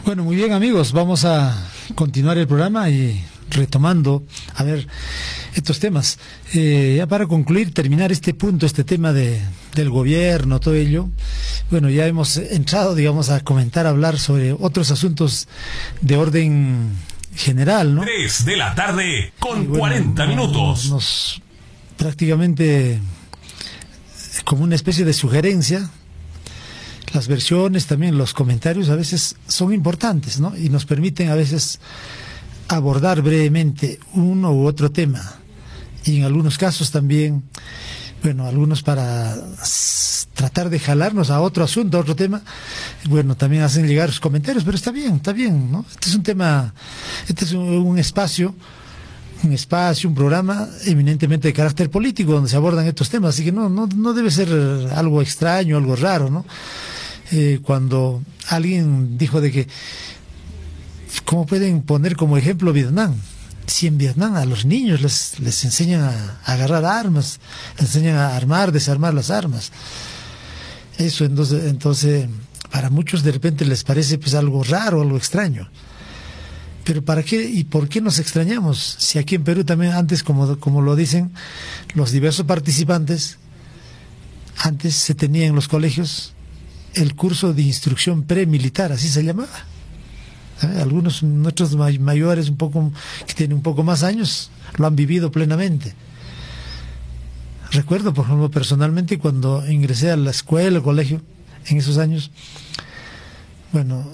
Bueno, muy bien amigos, vamos a continuar el programa y retomando, a ver, estos temas. Ya para concluir, terminar este punto, este tema del gobierno, todo ello, bueno, ya hemos entrado, digamos, a comentar, a hablar sobre otros asuntos de orden general, ¿no? 3 de la tarde con 40 minutos. Nos prácticamente como una especie de sugerencia. Las versiones, también los comentarios a veces son importantes, ¿no? Y nos permiten a veces abordar brevemente uno u otro tema. Y en algunos casos también, bueno, algunos para tratar de jalarnos a otro asunto, a otro tema, bueno, también hacen llegar sus comentarios, pero está bien, ¿no? Este es un tema, este es un espacio, un programa eminentemente de carácter político donde se abordan estos temas, así que no debe ser algo extraño, algo raro, ¿no? Cuando alguien dijo de que ¿cómo pueden poner como ejemplo Vietnam? Si en Vietnam a los niños les enseñan a agarrar armas, les enseñan a armar, desarmar las armas. Eso entonces para muchos de repente les parece pues algo raro, algo extraño. Pero ¿para qué y por qué nos extrañamos? Si aquí en Perú también antes, como lo dicen los diversos participantes, antes se tenía en los colegios el curso de instrucción premilitar, así se llamaba. Algunos nuestros mayores, un poco que tienen un poco más años, lo han vivido plenamente. Recuerdo, por ejemplo, personalmente cuando ingresé a la escuela, al colegio, en esos años, bueno,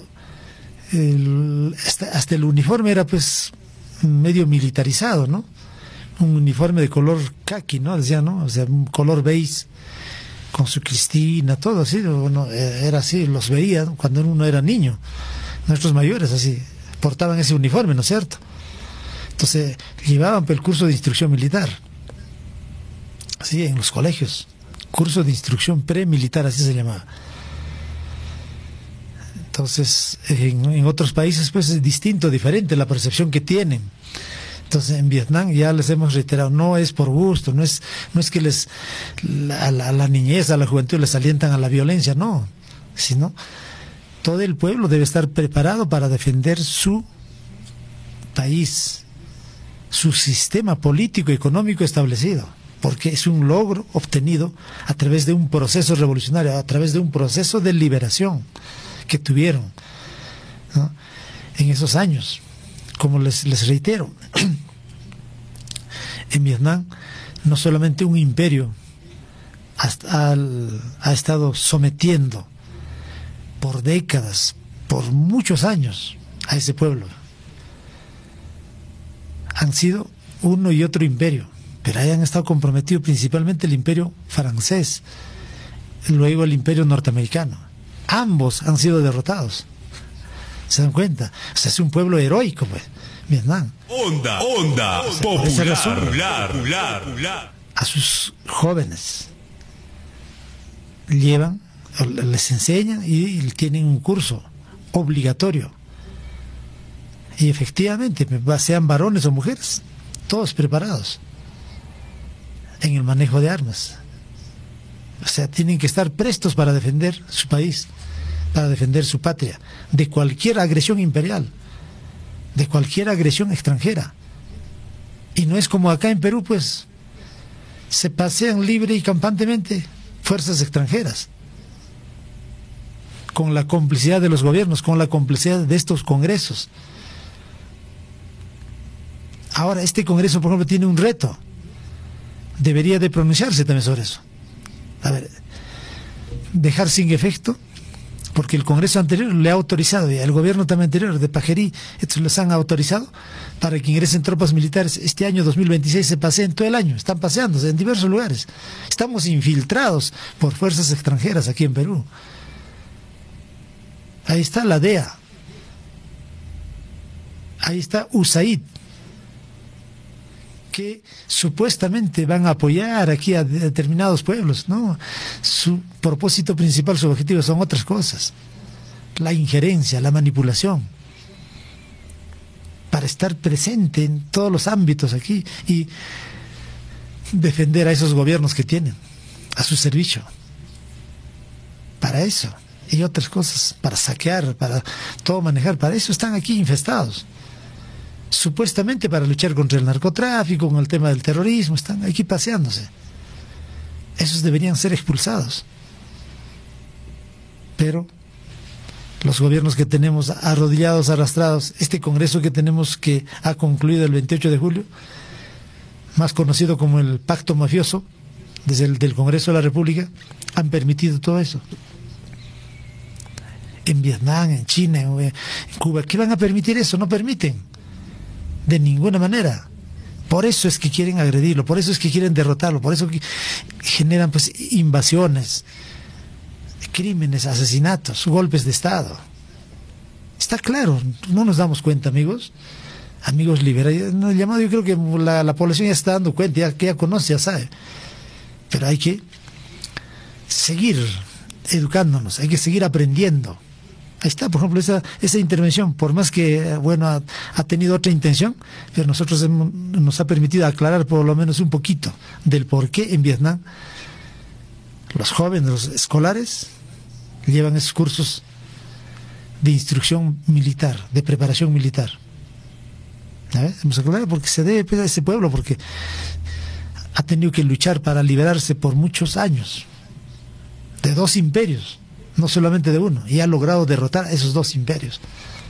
hasta el uniforme era pues medio militarizado, ¿no? Un uniforme de color caqui, ¿no? Decía, ¿no? O sea, un color beige, con su cristina, todo así, bueno, era así, los veía cuando uno era niño. Nuestros mayores así, portaban ese uniforme, ¿no es cierto? Entonces, llevaban el curso de instrucción militar. Así, en los colegios. Curso de instrucción premilitar, así se llamaba. Entonces, en otros países, pues es distinto, diferente la percepción que tienen. Entonces, en Vietnam ya les hemos reiterado, no es por gusto, no es que a la niñez, a la juventud les alientan a la violencia, no, sino todo el pueblo debe estar preparado para defender su país, su sistema político y económico establecido, porque es un logro obtenido a través de un proceso revolucionario, a través de un proceso de liberación que tuvieron, ¿no? En esos años. Como les reitero, en Vietnam no solamente un imperio ha estado sometiendo por décadas, por muchos años a ese pueblo. Han sido uno y otro imperio, pero ahí han estado comprometidos principalmente el imperio francés, luego el imperio norteamericano. Ambos han sido derrotados. ¿Se dan cuenta? O sea, es un pueblo heroico, pues, Vietnam. Onda O sea, por esa razón, popular. a sus jóvenes les enseñan y tienen un curso obligatorio. Y efectivamente, sean varones o mujeres, todos preparados en el manejo de armas. O sea, tienen que estar prestos para defender su país, para defender su patria, de cualquier agresión imperial, de cualquier agresión extranjera. Y no es como acá en Perú, pues, se pasean libre y campantemente fuerzas extranjeras, con la complicidad de los gobiernos, con la complicidad de estos congresos. Ahora, este congreso, por ejemplo, tiene un reto. Debería de pronunciarse también sobre eso. A ver, dejar sin efecto, porque el Congreso anterior le ha autorizado, y el gobierno también anterior de Pajerí, estos les han autorizado para que ingresen tropas militares este año 2026, se paseen todo el año, están paseándose en diversos lugares. Estamos infiltrados por fuerzas extranjeras aquí en Perú. Ahí está la DEA, ahí está USAID, que supuestamente van a apoyar aquí a determinados pueblos, ¿no? Su propósito principal, su objetivo son otras cosas. La injerencia, la manipulación, para estar presente en todos los ámbitos aquí y defender a esos gobiernos que tienen a su servicio. Para eso. y otras cosas, para saquear, para todo manejar. Para eso están aquí infestados. Supuestamente para luchar contra el narcotráfico, con el tema del terrorismo, están aquí paseándose. Esos deberían ser expulsados. Pero los gobiernos que tenemos arrodillados, arrastrados, este Congreso que tenemos que ha concluido el 28 de julio, más conocido como el Pacto Mafioso, desde el del Congreso de la República, han permitido todo eso. En Vietnam, en China, en Cuba, ¿qué van a permitir eso? No permiten, de ninguna manera. Por eso es que quieren agredirlo, por eso es que quieren derrotarlo, por eso que generan pues invasiones, crímenes, asesinatos, golpes de Estado. Está claro, no nos damos cuenta, amigos liberales. No, llamado, yo creo que la población ya está dando cuenta, ya conoce, ya sabe. Pero hay que seguir educándonos, hay que seguir aprendiendo. Ahí está, por ejemplo, esa intervención, por más que, bueno, ha tenido otra intención, pero nosotros nos ha permitido aclarar por lo menos un poquito del por qué en Vietnam los jóvenes, los escolares, llevan esos cursos de instrucción militar, de preparación militar. Hemos aclarado porque se debe a ese pueblo, porque ha tenido que luchar para liberarse por muchos años de 2 imperios, no solamente de uno, y ha logrado derrotar a esos 2 imperios.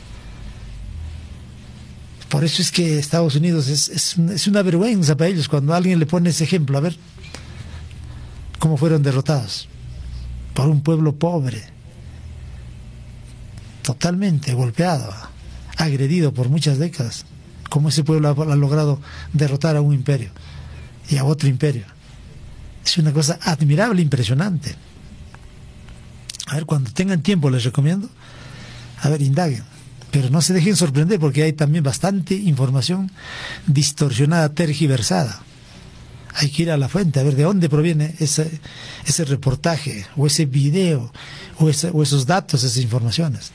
Por eso es que Estados Unidos es una vergüenza para ellos cuando alguien le pone ese ejemplo. A ver cómo fueron derrotados por un pueblo pobre, totalmente golpeado, agredido por muchas décadas. Cómo ese pueblo ha logrado derrotar a un imperio y a otro imperio. Es una cosa admirable, impresionante. A ver, cuando tengan tiempo les recomiendo, a ver, indaguen, pero no se dejen sorprender porque hay también bastante información distorsionada, tergiversada. Hay que ir a la fuente, a ver de dónde proviene ese reportaje, o ese video, o esos datos, esas informaciones.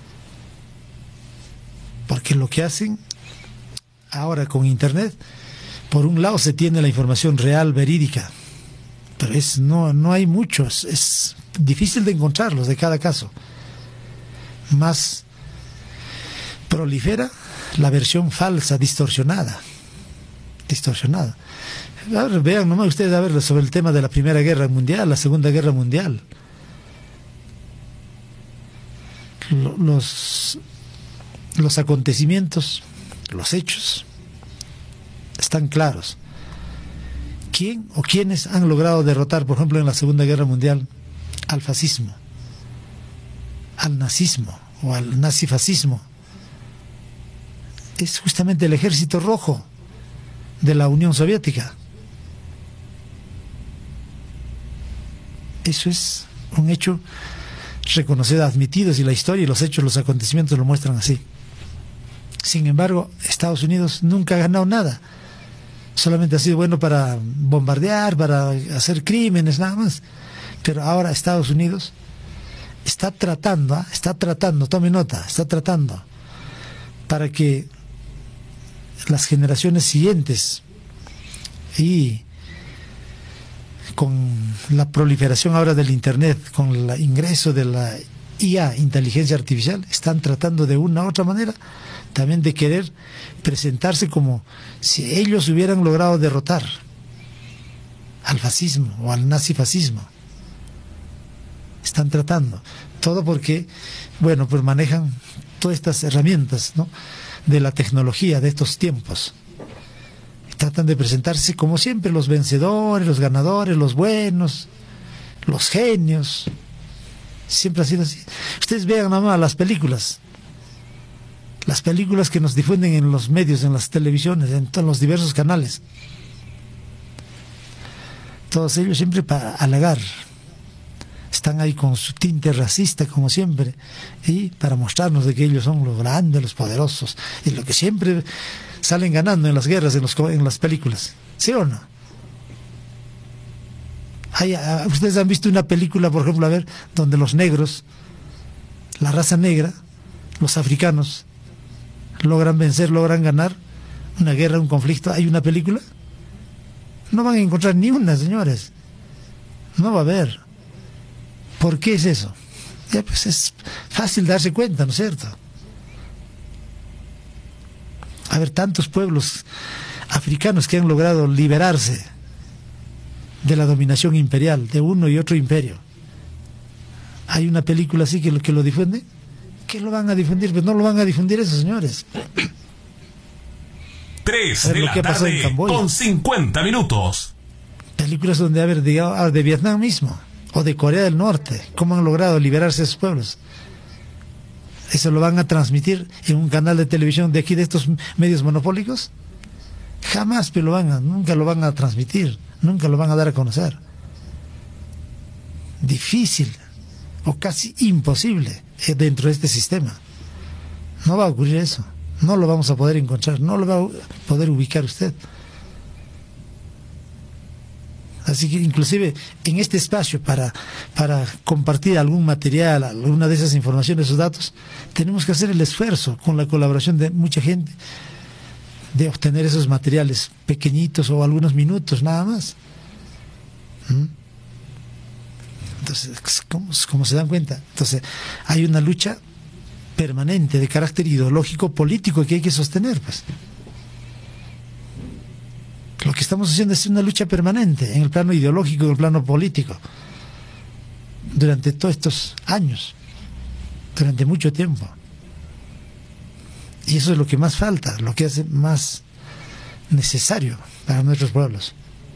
Porque lo que hacen ahora con Internet, por un lado se tiene la información real, verídica, pero no hay muchos, es difícil de encontrarlos de cada caso. Más prolifera la versión falsa, distorsionada. A ver, vean nomás ustedes a ver sobre el tema de la Primera Guerra Mundial, la Segunda Guerra Mundial. Los acontecimientos, los hechos están claros. ¿Quién o quiénes han logrado derrotar, por ejemplo, en la Segunda Guerra Mundial, al fascismo, al nazismo o al nazifascismo? Es justamente el Ejército Rojo de la Unión Soviética. Eso es un hecho reconocido, admitido, y la historia y los hechos, los acontecimientos lo muestran así. Sin embargo, Estados Unidos nunca ha ganado nada. Solamente ha sido bueno para bombardear, para hacer crímenes, nada más. Pero ahora Estados Unidos está tratando, tome nota, está tratando para que las generaciones siguientes, y con la proliferación ahora del Internet, con el ingreso de la IA, inteligencia artificial, están tratando de una u otra manera también de querer presentarse como si ellos hubieran logrado derrotar al fascismo o al nazifascismo. Están tratando, todo porque, bueno, pues manejan todas estas herramientas, ¿no?, de la tecnología de estos tiempos. Tratan de presentarse como siempre los vencedores, los ganadores, los buenos, los genios. Siempre ha sido así. Ustedes vean nada más las películas que nos difunden en los medios, en las televisiones, en todos los diversos canales. Todos ellos siempre para halagar. Están ahí con su tinte racista, como siempre, y para mostrarnos de que ellos son los grandes, los poderosos, y lo que siempre salen ganando en las guerras, en las películas. ¿Sí o no? Ustedes han visto una película, por ejemplo, a ver, donde los negros, la raza negra, los africanos, logran vencer, logran ganar una guerra, un conflicto. ¿Hay una película? No van a encontrar ni una, señores. No va a haber. ¿Por qué es eso? Ya pues es fácil darse cuenta, ¿no es cierto? A ver, tantos pueblos africanos que han logrado liberarse de la dominación imperial, de uno y otro imperio. Hay una película así que lo difunde. ¿Qué lo van a difundir? Pues no lo van a difundir esos señores. 3 de la tarde con 50 minutos. Películas donde, a ver, de Vietnam mismo, o de Corea del Norte, cómo han logrado liberarse esos pueblos. ¿Eso lo van a transmitir en un canal de televisión de aquí, de estos medios monopólicos? Jamás nunca lo van a transmitir, nunca lo van a dar a conocer. Difícil, o casi imposible, dentro de este sistema. No va a ocurrir eso, no lo vamos a poder encontrar, no lo va a poder ubicar usted. Así que inclusive en este espacio para compartir algún material, alguna de esas informaciones, esos datos, tenemos que hacer el esfuerzo con la colaboración de mucha gente de obtener esos materiales pequeñitos o algunos minutos nada más. Entonces, ¿cómo se dan cuenta? Entonces, hay una lucha permanente de carácter ideológico, político que hay que sostener, pues. Lo que estamos haciendo es una lucha permanente en el plano ideológico, en el plano político, durante todos estos años, durante mucho tiempo. Y eso es lo que más falta, lo que hace más necesario para nuestros pueblos.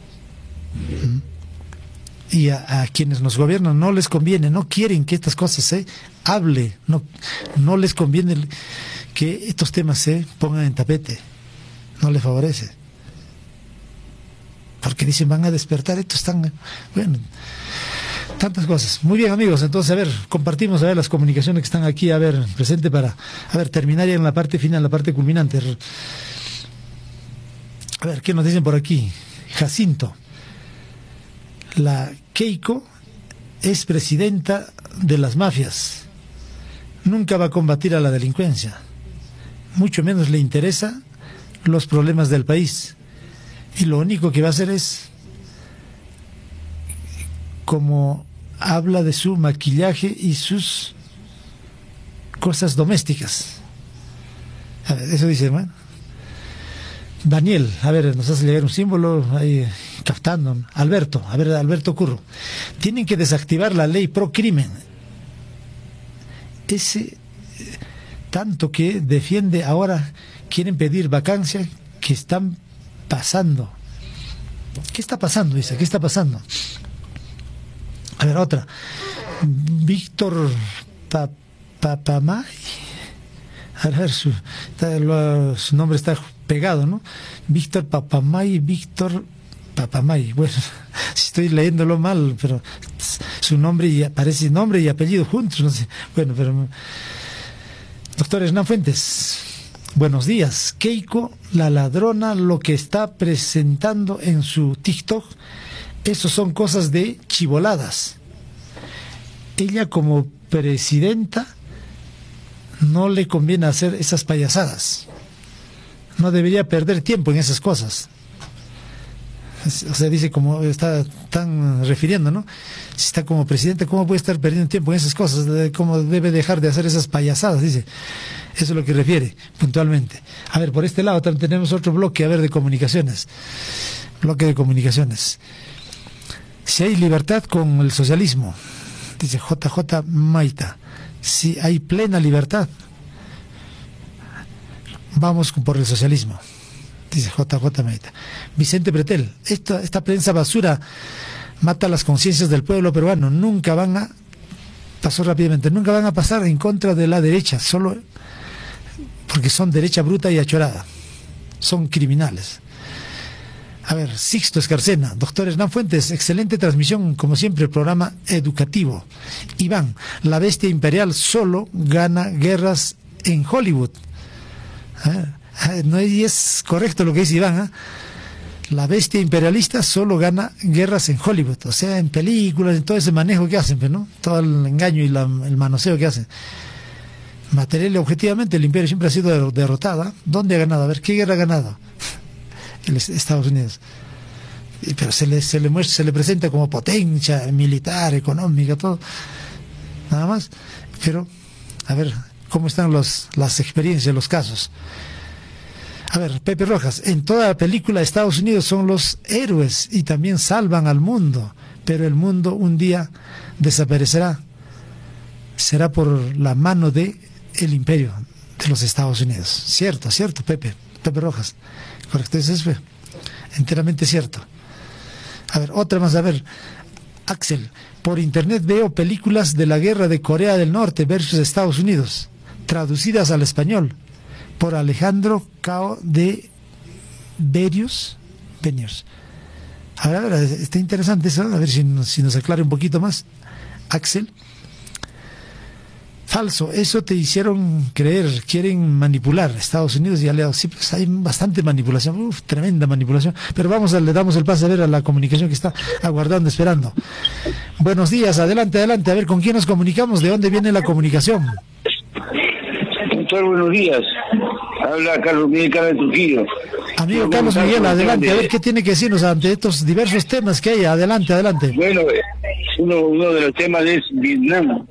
Y a quienes nos gobiernan no les conviene, no quieren que estas cosas se hable, no les conviene que estos temas se pongan en tapete, no les favorece. Porque dicen, van a despertar, estos están, bueno, tantas cosas. Muy bien, amigos, entonces, a ver, compartimos, a ver, las comunicaciones que están aquí, a ver, presente para, a ver, terminar ya en la parte final, la parte culminante. A ver, ¿qué nos dicen por aquí? Jacinto. La Keiko es presidenta de las mafias. Nunca va a combatir a la delincuencia. Mucho menos le interesa los problemas del país. Y lo único que va a hacer es, como habla de su maquillaje y sus cosas domésticas. A ver, eso dice, ¿no? Daniel, a ver, nos hace llegar un símbolo ahí captando. Alberto, a ver, Alberto Curro. Tienen que desactivar la ley pro crimen. Ese tanto que defiende ahora, quieren pedir vacancia, que están pasando. ¿Qué está pasando? Dice, ¿qué está pasando? A ver, otra. Víctor Papamay. A ver, su nombre está pegado, ¿no? Víctor Papamay, bueno, si estoy leyéndolo mal, pero su nombre y aparece nombre y apellido juntos, no sé. Bueno, pero doctor Hernán Fuentes, buenos días. Keiko, la ladrona, lo que está presentando en su TikTok, eso son cosas de chiboladas. Ella como presidenta no le conviene hacer esas payasadas. No debería perder tiempo en esas cosas. O sea, dice, como están refiriendo, ¿no? Si está como presidente, ¿cómo puede estar perdiendo tiempo en esas cosas? ¿Cómo debe dejar de hacer esas payasadas? Dice. Eso es lo que refiere puntualmente. A ver, por este lado también tenemos otro bloque, a ver, de comunicaciones. Bloque de comunicaciones. Si hay libertad con el socialismo, dice JJ Maita, si hay plena libertad, vamos por el socialismo, dice JJ Maita. Vicente Pretel, esta prensa basura mata las conciencias del pueblo peruano. Nunca van a pasar en contra de la derecha, solo porque son derecha bruta y achorada, son criminales. A ver, Sixto Escarcena, doctor Hernán Fuentes, excelente transmisión, como siempre, programa educativo. Iván, la bestia imperial solo gana guerras en Hollywood. No es correcto lo que dice Iván, La bestia imperialista solo gana guerras en Hollywood, o sea, en películas, en todo ese manejo que hacen, ¿no? Todo el engaño y el manoseo que hacen. Material y objetivamente el imperio siempre ha sido derrotado. ¿Dónde ha ganado? A ver, ¿qué guerra ha ganado? Estados Unidos. Pero se le presenta como potencia militar, económica, todo. nada más. Pero, a ver, ¿cómo están las experiencias, los casos? A ver, Pepe Rojas, en toda película Estados Unidos son los héroes y también salvan al mundo, pero el mundo un día desaparecerá. Será por la mano de el imperio de los Estados Unidos. Cierto, Pepe Rojas. Correcto, eso es enteramente cierto. A ver, otra más, a ver, Axel, por internet veo películas de la guerra de Corea del Norte versus Estados Unidos, traducidas al español, por Alejandro Cao de Benius. A ver, está interesante eso, a ver si nos aclara un poquito más, Axel. Falso, eso te hicieron creer, quieren manipular Estados Unidos y aliados. Sí, pues hay bastante manipulación, tremenda manipulación. Pero le damos el pase a ver a la comunicación que está aguardando, esperando. Buenos días, adelante, a ver con quién nos comunicamos, de dónde viene la comunicación. Doctor, buenos días. Habla Carlos Miguel de Trujillo. Amigo Carlos Miguel, adelante, a ver qué tiene que decirnos ante estos diversos temas que hay. Adelante. Bueno, uno de los temas es Vietnam.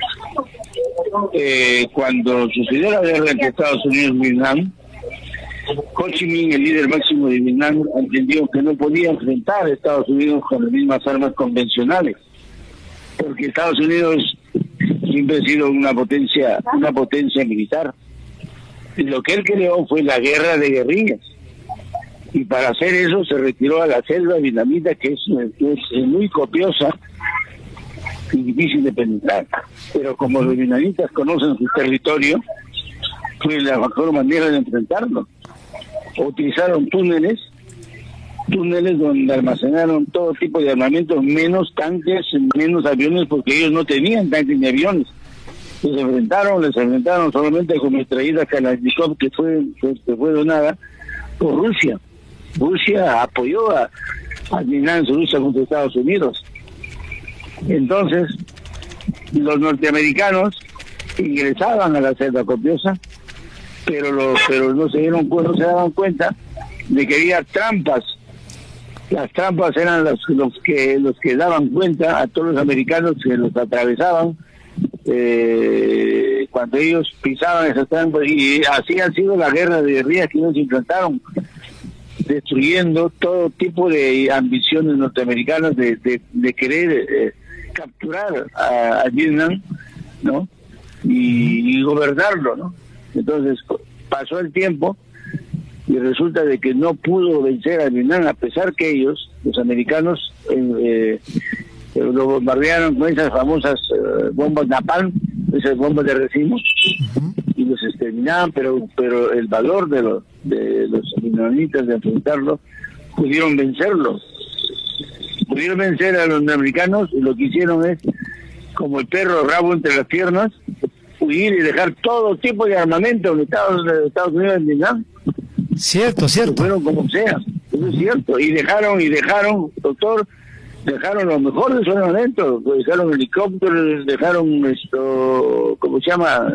Cuando sucedió la guerra entre Estados Unidos y Vietnam, Ho Chi Minh, el líder máximo de Vietnam, entendió que no podía enfrentar a Estados Unidos con las mismas armas convencionales, porque Estados Unidos siempre ha sido una potencia militar. Y lo que él creó fue la guerra de guerrillas, y para hacer eso se retiró a la selva vietnamita, que es muy copiosa y difícil de penetrar, pero como los vietnamitas conocen su territorio, fue la mejor manera de enfrentarlo. Utilizaron túneles donde almacenaron todo tipo de armamentos, menos tanques, menos aviones, porque ellos no tenían tanques ni aviones. Les enfrentaron solamente con metralletas Kalashnikov, que fue donada por Rusia. Rusia apoyó a Vietnam en su lucha contra Estados Unidos. Entonces, los norteamericanos ingresaban a la selva copiosa, pero no se daban cuenta de que había trampas. Las trampas eran los que daban cuenta a todos los americanos que los atravesaban cuando ellos pisaban esas trampas, y así ha sido la guerra de guerrillas que ellos implantaron, destruyendo todo tipo de ambiciones norteamericanas de querer capturar a Vietnam, ¿no? Y gobernarlo, ¿no? Entonces pasó el tiempo y resulta de que no pudo vencer a Vietnam, a pesar que ellos, los americanos, lo bombardearon con esas famosas bombas napalm, esas bombas de racimo, y los exterminaban, pero el valor de los vietnamitas de enfrentarlo, pudieron vencer a los americanos, y lo que hicieron es, como el perro rabo entre las piernas, huir y dejar todo tipo de armamento en Estados Unidos en Vietnam. Cierto. Fueron como sea, eso es cierto. Y dejaron, doctor, dejaron lo mejor de su armamento, dejaron helicópteros, dejaron ¿cómo se llama?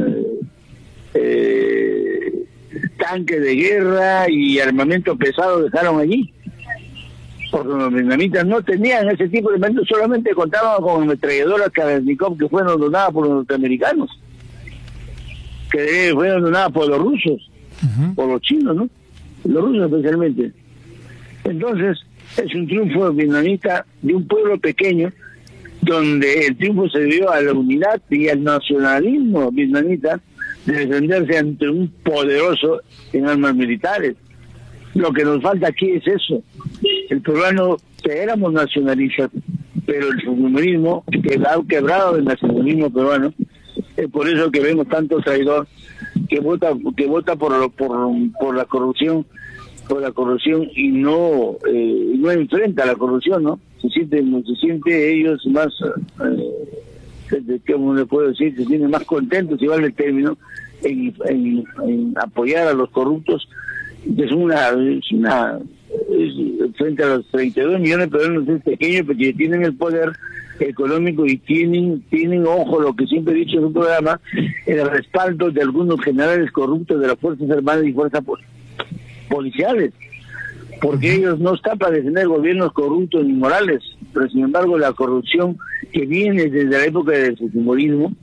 Tanques de guerra y armamento pesado dejaron allí. Porque los vietnamitas no tenían ese tipo de armamento, solamente contaban con ametralladoras Kalashnikov que fueron donadas por los norteamericanos, que fueron donadas por los rusos, por los chinos, ¿no? Los rusos especialmente. Entonces, es un triunfo vietnamita de un pueblo pequeño, donde el triunfo se debió a la unidad y al nacionalismo vietnamita de defenderse ante un poderoso en armas militares. Lo que nos falta aquí es eso. El peruano, que éramos nacionalistas, pero el fujimorismo ha quebrado el nacionalismo peruano. Es por eso que vemos tanto traidor que vota por la corrupción, y no enfrenta la corrupción, ¿no? Se siente ellos más, ¿cómo le puedo decir? Se sienten más contentos, si vale el término, en apoyar a los corruptos. Es frente a los 32 millones de peruanos es pequeño, porque tienen el poder económico y tienen ojo, lo que siempre he dicho en un programa, el respaldo de algunos generales corruptos de las Fuerzas Armadas y Fuerzas Policiales, porque ellos no están para defender gobiernos corruptos ni morales, pero sin embargo la corrupción que viene desde la época del fujimorismo,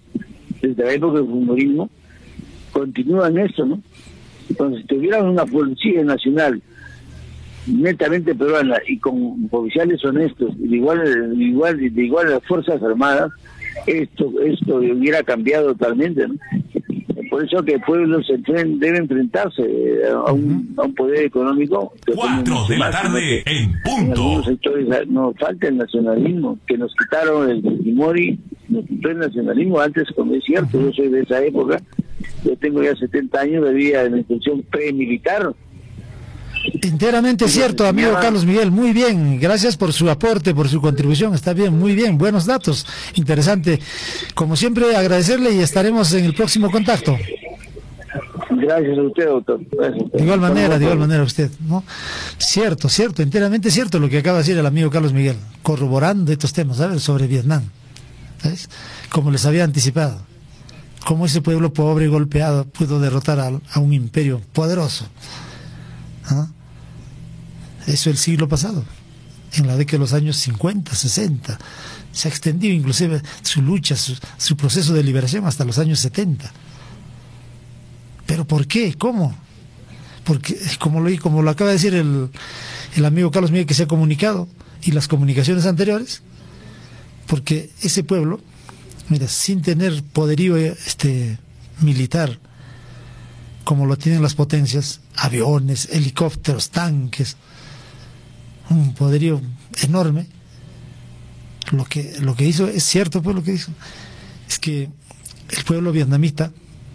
continúa en eso, ¿no? Entonces, si tuviéramos una policía nacional netamente peruana y con oficiales honestos, de igual a las Fuerzas Armadas, esto hubiera cambiado totalmente, ¿no? Por eso que el pueblo debe enfrentarse a un poder económico. 4 de la tarde en punto. En algunos sectores nos falta el nacionalismo, que nos quitaron el Fujimori, nos quitó el nacionalismo. Antes, como es cierto, yo soy de esa época, yo tengo ya 70 años de vida en la institución pre-militar. Enteramente cierto, amigo Carlos Miguel, muy bien, gracias por su aporte, por su contribución, está bien, muy bien, buenos datos, interesante. Como siempre, agradecerle y estaremos en el próximo contacto. Gracias a usted, doctor. Gracias. De igual manera usted, ¿no? Cierto, enteramente cierto lo que acaba de decir el amigo Carlos Miguel, corroborando estos temas, ¿sabes? Sobre Vietnam, ¿sabes? Como les había anticipado, cómo ese pueblo pobre y golpeado pudo derrotar a un imperio poderoso. ¿Ah? Eso el siglo pasado, en la década de los años 50, 60, se ha extendido inclusive su lucha, su proceso de liberación hasta los años 70. ¿Pero por qué? ¿Cómo? Porque, como lo acaba de decir el amigo Carlos Miguel, que se ha comunicado, y las comunicaciones anteriores, porque ese pueblo, mira, sin tener poderío militar, como lo tienen las potencias, aviones, helicópteros, tanques, un poderío enorme, lo que hizo, es cierto, pues lo que hizo, es que el pueblo vietnamita,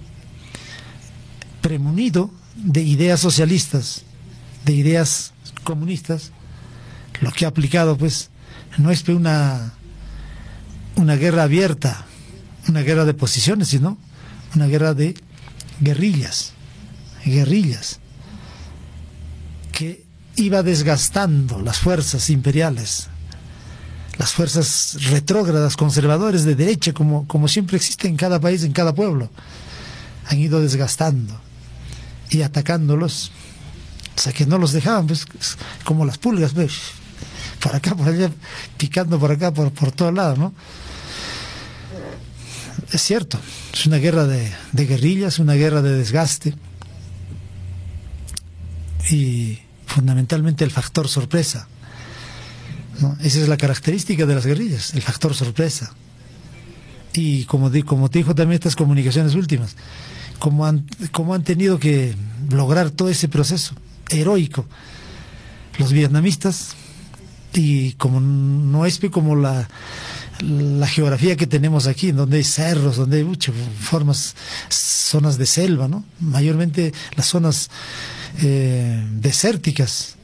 premunido de ideas socialistas, de ideas comunistas, lo que ha aplicado, pues, no es una guerra abierta, una guerra de posiciones, sino una guerra de guerrillas que iba desgastando las fuerzas imperiales, las fuerzas retrógradas, conservadores de derecha, como siempre existe en cada país, en cada pueblo, han ido desgastando y atacándolos, o sea que no los dejaban, pues, como las pulgas, pues, por acá, por allá, picando por acá, por todos lados, ¿no? Es cierto, es una guerra de guerrillas, una guerra de desgaste, y fundamentalmente el factor sorpresa, ¿no? Esa es la característica de las guerrillas, el factor sorpresa. Y como te dijo también estas comunicaciones últimas, como han tenido que lograr todo ese proceso heroico los vietnamistas, y como no es como la geografía que tenemos aquí, donde hay cerros, donde hay zonas de selva, ¿no? Mayormente las zonas desérticas,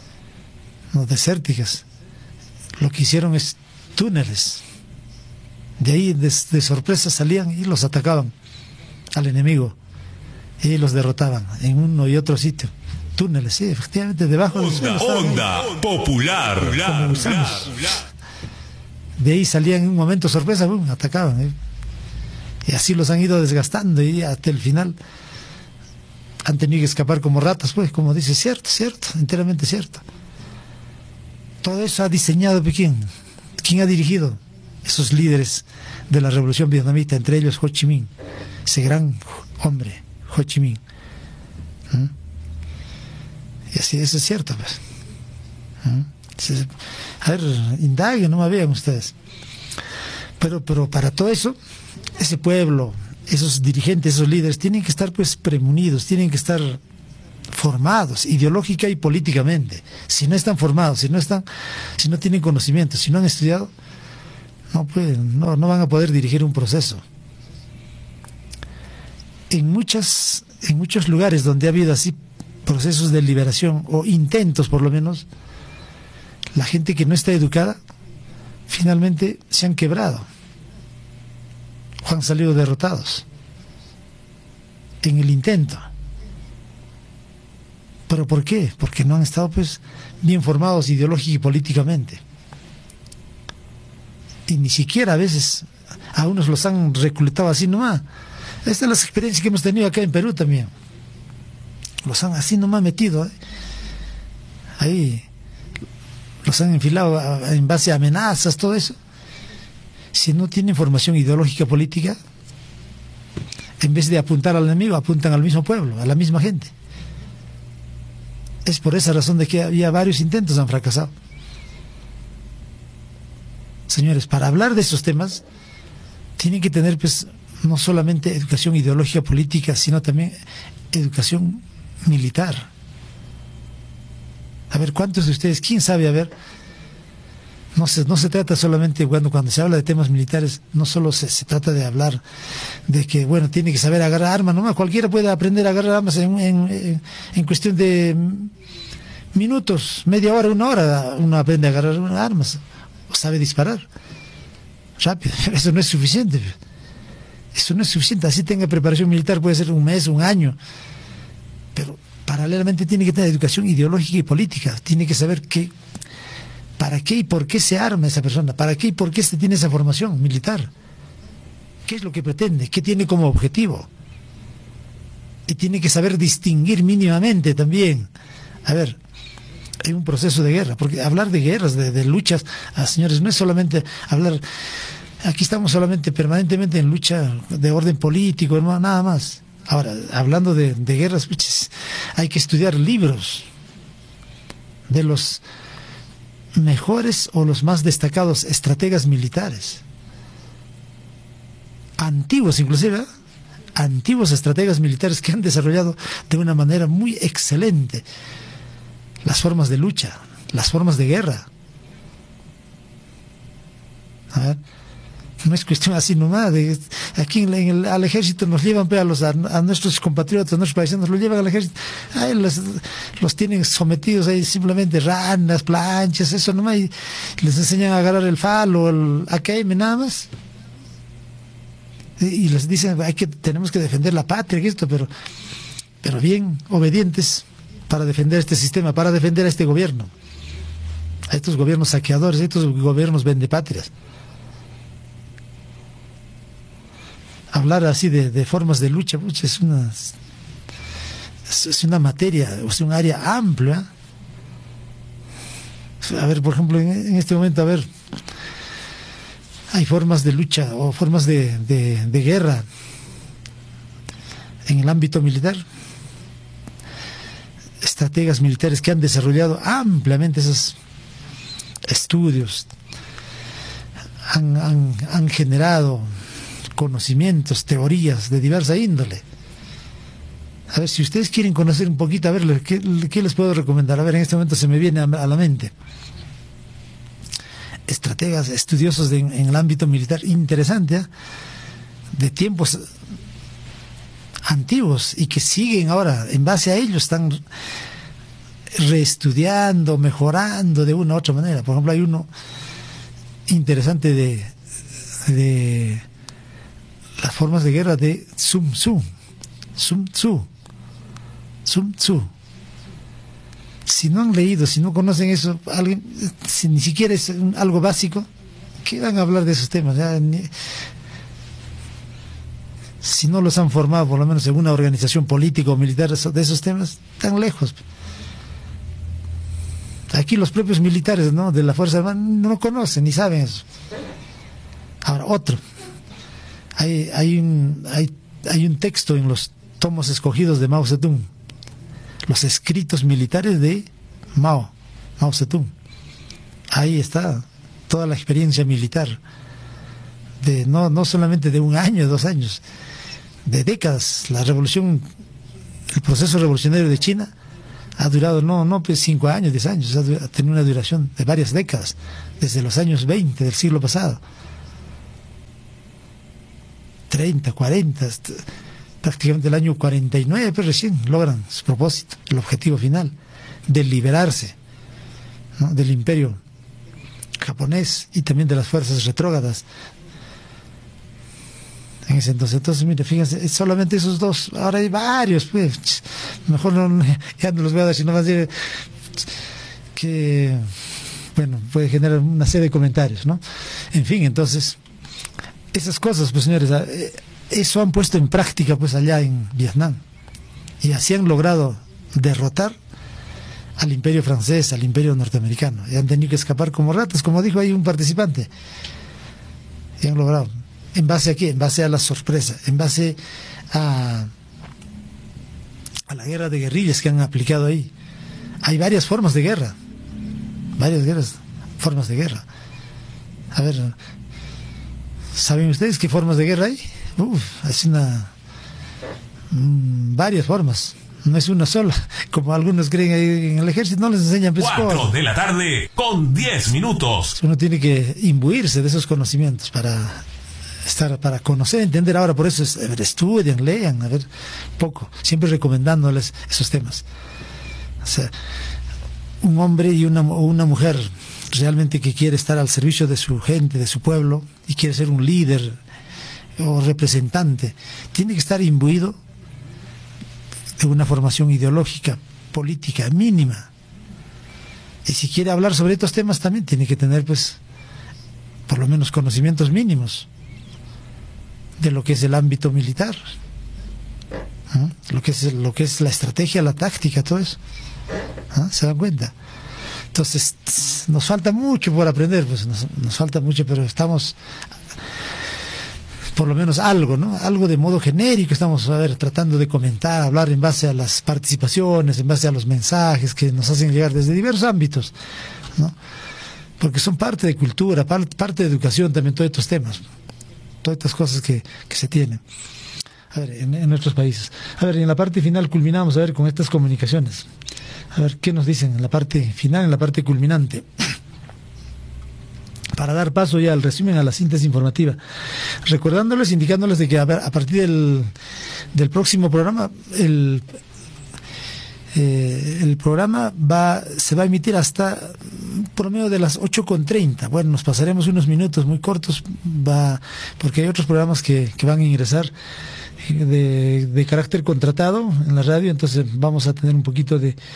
lo que hicieron es túneles. De ahí de sorpresa salían y los atacaban al enemigo y los derrotaban en uno y otro sitio. Túneles, sí, efectivamente, debajo del suelo. Onda popular. Como gusanos. De ahí salían en un momento sorpresa, ¡bum!, atacaban. Y así los han ido desgastando, y hasta el final han tenido que escapar como ratas, pues, como dice, cierto, enteramente cierto. Todo eso ha diseñado Pekín. ¿Quién ha dirigido? Esos líderes de la revolución vietnamita, entre ellos Ho Chi Minh, ese gran hombre, Ho Chi Minh. Y así, eso es cierto, pues. A ver, indaguen, no me vean ustedes. Pero para todo eso, ese pueblo, esos dirigentes, esos líderes, tienen que estar, pues, premunidos, tienen que estar formados ideológica y políticamente. Si no están formados, si no tienen conocimiento, si no han estudiado, no van a poder dirigir un proceso. En muchos lugares donde ha habido así procesos de liberación, o intentos por lo menos, la gente que no está educada finalmente se han quebrado o han salido derrotados en el intento. ¿Pero por qué? Porque no han estado, pues, bien formados ideológica y políticamente. Y ni siquiera a veces a unos los han reclutado así nomás. Estas son las experiencias que hemos tenido acá en Perú también. Los han así nomás metido, ahí los han enfilado en base a amenazas, todo eso. Si no tienen formación ideológica política, en vez de apuntar al enemigo, apuntan al mismo pueblo, a la misma gente. Es por esa razón de que había varios intentos, han fracasado. Señores, para hablar de esos temas, tienen que tener, pues, no solamente educación ideológica política, sino también educación militar. A ver, ¿cuántos de ustedes, quién sabe, a ver, no se trata solamente, cuando se habla de temas militares, no solo se trata de hablar de que, bueno, tiene que saber agarrar armas, no, cualquiera puede aprender a agarrar armas en cuestión de minutos, media hora, una hora, uno aprende a agarrar armas, o sabe disparar rápido. Eso no es suficiente. Eso no es suficiente. Así tenga preparación militar, puede ser un mes, un año, pero paralelamente tiene que tener educación ideológica y política. Tiene que saber para qué y por qué se arma esa persona, para qué y por qué se tiene esa formación militar, qué es lo que pretende, qué tiene como objetivo. Y tiene que saber distinguir mínimamente también. A ver, hay un proceso de guerra, porque hablar de guerras, de luchas, señores, no es solamente hablar. Aquí estamos solamente permanentemente en lucha de orden político, no, nada más. Ahora, hablando de guerras, hay que estudiar libros de los mejores o los más destacados estrategas militares, antiguos inclusive, antiguos estrategas militares que han desarrollado de una manera muy excelente las formas de lucha, las formas de guerra. A ver, no es cuestión así nomás aquí al ejército nos llevan a nuestros compatriotas, a nuestros paisanos, los llevan al ejército, ahí los tienen sometidos ahí simplemente ranas, planchas, eso nomás, y les enseñan a agarrar el falo, el AKM, nada más, y les dicen tenemos que defender la patria, pero bien obedientes para defender este sistema, para defender a este gobierno, a estos gobiernos saqueadores, a estos gobiernos vendepatrias. Hablar así de formas de lucha, es una materia, o sea, un área amplia. A ver, por ejemplo, en este momento, a ver, hay formas de lucha o formas de guerra en el ámbito militar. Estrategas militares que han desarrollado ampliamente esos estudios, han generado conocimientos, teorías de diversa índole. A ver, si ustedes quieren conocer un poquito, a ver, ¿qué les puedo recomendar? A ver, en este momento se me viene a la mente. Estrategas, estudiosos en el ámbito militar, interesante, de tiempos antiguos y que siguen ahora, en base a ellos, están reestudiando, mejorando de una u otra manera. Por ejemplo, hay uno interesante de las formas de guerra de Sun Tzu. Si no han leído, si no conocen eso, si ni siquiera es algo básico, ¿qué van a hablar de esos temas? Si no los han formado, por lo menos en una organización política o militar de esos temas, tan lejos. Aquí los propios militares, ¿no?, de la Fuerza Armada no conocen ni saben eso. Ahora, otro. Hay un texto en los tomos escogidos de Mao Zedong, los escritos militares de Mao Zedong. Ahí está toda la experiencia militar, no solamente de un año, 2 años, de décadas. La revolución, el proceso revolucionario de China ha durado no pues 5 años, 10 años, ha tenido una duración de varias décadas, desde los años 20 del siglo pasado. 30, 40, prácticamente el año 49, pero recién logran su propósito, el objetivo final, de liberarse, ¿no?, del imperio japonés y también de las fuerzas retrógradas. En ese entonces, mire, fíjense, solamente esos dos, ahora hay varios, pues, mejor ya no los voy a dar, sino más bien que, bueno, puede generar una serie de comentarios, ¿no? En fin, entonces, esas cosas, pues señores, eso han puesto en práctica pues allá en Vietnam, y así han logrado derrotar al imperio francés, al imperio norteamericano, y han tenido que escapar como ratas, como dijo ahí un participante, y han logrado. ¿En base a qué? En base a la sorpresa, en base a la guerra de guerrillas que han aplicado ahí. Hay varias formas de guerra, formas de guerra. A ver, ¿saben ustedes qué formas de guerra hay? Es varias formas, no es una sola, como algunos creen ahí en el ejército, no les enseñan. 4 de la tarde con 10 minutos. Uno tiene que imbuirse de esos conocimientos para conocer, entender. Ahora por eso estudien, lean, a ver, poco, siempre recomendándoles esos temas. O sea, un hombre y una mujer realmente que quiere estar al servicio de su gente, de su pueblo, y quiere ser un líder o representante, tiene que estar imbuido de una formación ideológica, política, mínima. Y si quiere hablar sobre estos temas también tiene que tener, pues, por lo menos conocimientos mínimos de lo que es el ámbito militar, lo que es la estrategia, la táctica, todo eso. ¿Se dan cuenta? Entonces nos falta mucho por aprender, pues nos falta mucho, pero estamos, por lo menos algo, ¿no? Algo de modo genérico estamos, tratando de comentar, hablar en base a las participaciones, en base a los mensajes que nos hacen llegar desde diversos ámbitos, ¿no? Porque son parte de cultura, parte de educación también, todos estos temas, todas estas cosas que se tienen. A ver, en nuestros países. A ver, en la parte final culminamos, con estas comunicaciones. A ver, ¿qué nos dicen en la parte final, en la parte culminante? Para dar paso ya al resumen, a la síntesis informativa. Recordándoles, indicándoles de que a partir del próximo programa, el programa se va a emitir hasta promedio de las 8:30. Bueno, nos pasaremos unos minutos muy cortos, porque hay otros programas que van a ingresar de carácter contratado en la radio, entonces vamos a tener un poquito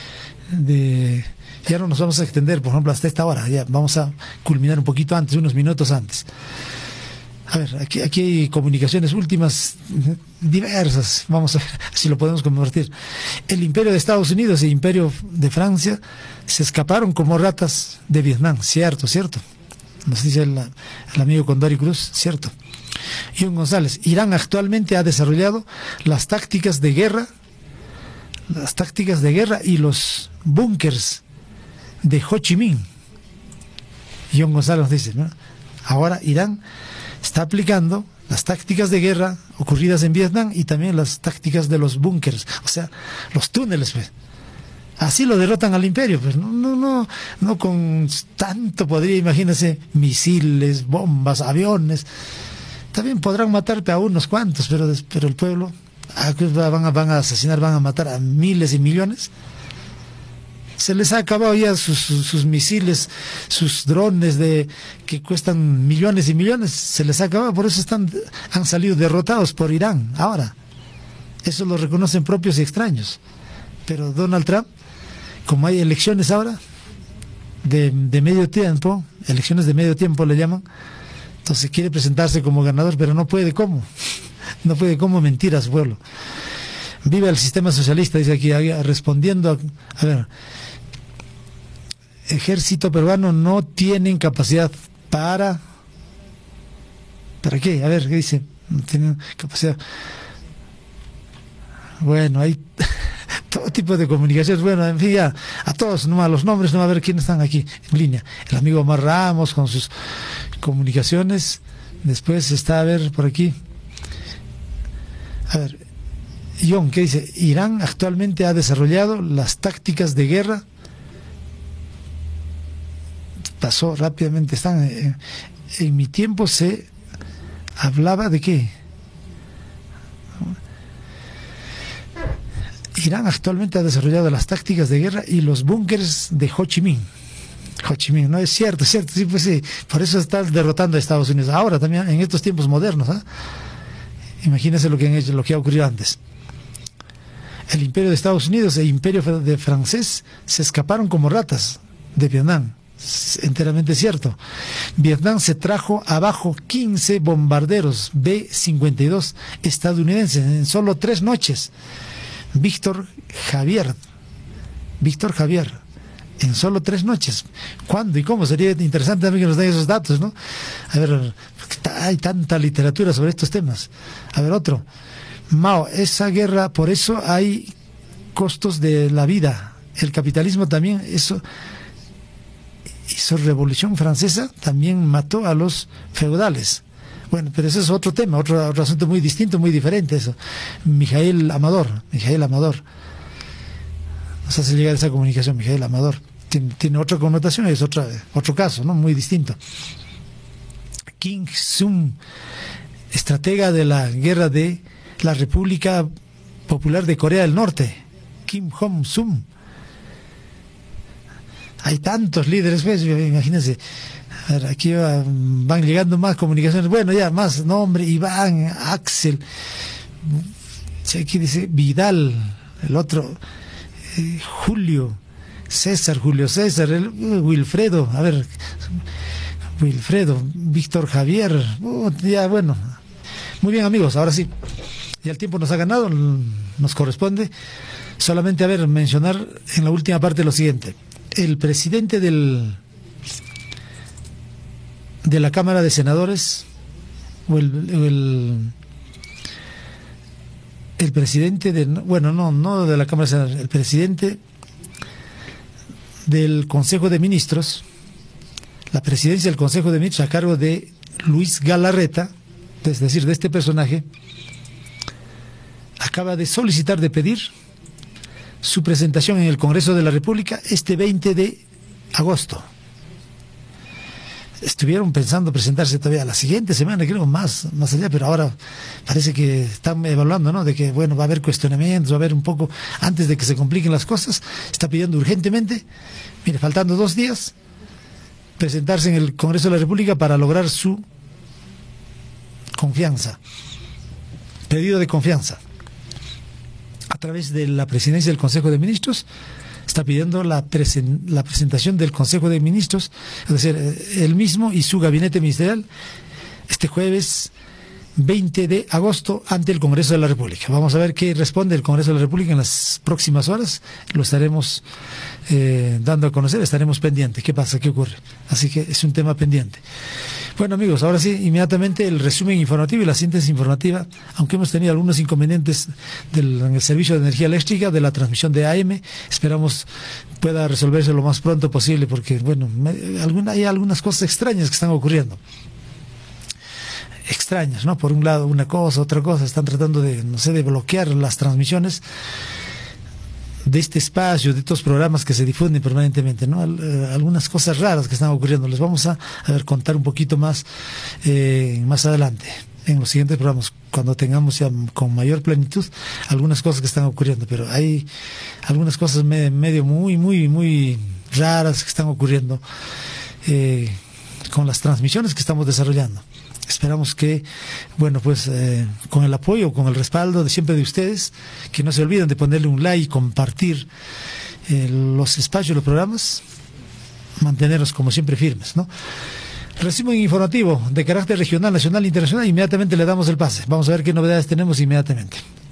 ya no nos vamos a extender, por ejemplo, hasta esta hora, ya vamos a culminar un poquito antes, unos minutos antes. A ver, aquí hay comunicaciones últimas diversas, vamos a ver si lo podemos compartir. El imperio de Estados Unidos y el imperio de Francia se escaparon como ratas de Vietnam, cierto, nos dice el amigo Condori Cruz, cierto. John González, Irán actualmente ha desarrollado las tácticas de guerra y los búnkers de Ho Chi Minh. John González nos dice, ¿no? Ahora Irán está aplicando las tácticas de guerra ocurridas en Vietnam y también las tácticas de los búnkers, o sea, los túneles, pues. Así lo derrotan al imperio, pues no con tanto poderío, imagínense, misiles, bombas, aviones. También podrán matarte a unos cuantos, pero el pueblo van a asesinar, van a matar a miles y millones. Se les ha acabado ya sus misiles, sus drones que cuestan millones y millones, se les ha acabado, por eso han salido derrotados por Irán ahora. Eso lo reconocen propios y extraños. Pero Donald Trump, como hay elecciones ahora de medio tiempo, elecciones de medio tiempo le llaman, entonces quiere presentarse como ganador, pero no puede. ¿Cómo? No puede. ¿Cómo mentir a su pueblo? Viva el sistema socialista, dice aquí, respondiendo a ver, ejército peruano no tienen capacidad ¿para qué? A ver, ¿qué dice? No tienen capacidad. Bueno, hay todo tipo de comunicaciones. Bueno, en fin, ya, a todos, nomás los nombres, no va a ver quiénes están aquí en línea. El amigo Omar Ramos con sus comunicaciones. Después está, a ver, por aquí. A ver, John, ¿qué dice? Irán actualmente ha desarrollado las tácticas de guerra. Pasó rápidamente. En mi tiempo se hablaba de qué. Irán actualmente ha desarrollado las tácticas de guerra y los búnkers de Ho Chi Minh. Ho Chi Minh, ¿no? Es cierto, sí, pues sí. Por eso está derrotando a Estados Unidos. Ahora también, en estos tiempos modernos, ¿eh? Imagínense lo que han hecho, lo que ha ocurrido antes. El imperio de Estados Unidos e el imperio de francés se escaparon como ratas de Vietnam. Es enteramente cierto. Vietnam se trajo abajo 15 bombarderos B-52 estadounidenses en solo 3 noches. Víctor Javier, en solo 3 noches. ¿Cuándo y cómo? Sería interesante también que nos den esos datos, ¿no? A ver, hay tanta literatura sobre estos temas. A ver, otro. Mao, esa guerra, por eso hay costos de la vida. El capitalismo también, eso Revolución Francesa también mató a los feudales. Bueno, pero ese es otro tema, otro asunto muy distinto, muy diferente eso. Mijael Amador. Nos hace llegar esa comunicación, Mijael Amador. Tiene otra connotación, es otro caso, ¿no? Muy distinto. Kim Sum, estratega de la guerra de la República Popular de Corea del Norte. Kim Jong-sum. Hay tantos líderes, pues, imagínense. A ver, aquí van llegando más comunicaciones. Bueno, ya más nombre: Iván, Axel. Aquí dice Vidal, el otro, Julio César, Wilfredo, a ver, Wilfredo, Víctor Javier. Ya, bueno. Muy bien, amigos, ahora sí. Ya el tiempo nos ha ganado, nos corresponde solamente, a ver, mencionar en la última parte lo siguiente. El presidente de la Cámara de Senadores, o el presidente de, bueno, no de la Cámara de Senadores, el presidente del Consejo de Ministros, la presidencia del Consejo de Ministros a cargo de Luis Galarreta, es decir, de este personaje, acaba de solicitar, de pedir su presentación en el Congreso de la República este 20 de agosto. Estuvieron pensando presentarse todavía la siguiente semana, creo, más allá, pero ahora parece que están evaluando, ¿no? De que, bueno, va a haber cuestionamientos, va a haber un poco, antes de que se compliquen las cosas, está pidiendo urgentemente, mire, faltando 2 días, presentarse en el Congreso de la República para lograr su confianza, pedido de confianza. A través de la presidencia del Consejo de Ministros, está pidiendo la presentación del Consejo de Ministros, es decir, él mismo y su gabinete ministerial, este jueves 20 de agosto ante el Congreso de la República. Vamos a ver qué responde el Congreso de la República en las próximas horas. Lo estaremos dando a conocer, estaremos pendientes. ¿Qué pasa? ¿Qué ocurre? Así que es un tema pendiente. Bueno, amigos, ahora sí, inmediatamente el resumen informativo y la síntesis informativa, aunque hemos tenido algunos inconvenientes en el servicio de energía eléctrica, de la transmisión de AM, esperamos pueda resolverse lo más pronto posible, porque, bueno, hay algunas cosas extrañas que están ocurriendo. Extrañas, ¿no? Por un lado una cosa, otra cosa, están tratando de, no sé, de bloquear las transmisiones de este espacio, de estos programas que se difunden permanentemente, ¿no? Algunas cosas raras que están ocurriendo. Les vamos a ver, contar un poquito más más adelante, en los siguientes programas, cuando tengamos ya con mayor plenitud algunas cosas que están ocurriendo. Pero hay algunas cosas medio muy raras que están ocurriendo con las transmisiones que estamos desarrollando. Esperamos que, bueno, pues con el apoyo, con el respaldo de siempre de ustedes, que no se olviden de ponerle un like, compartir los espacios, los programas, mantenernos como siempre firmes, ¿no? Resumen informativo de carácter regional, nacional e internacional. Inmediatamente le damos el pase. Vamos a ver qué novedades tenemos inmediatamente.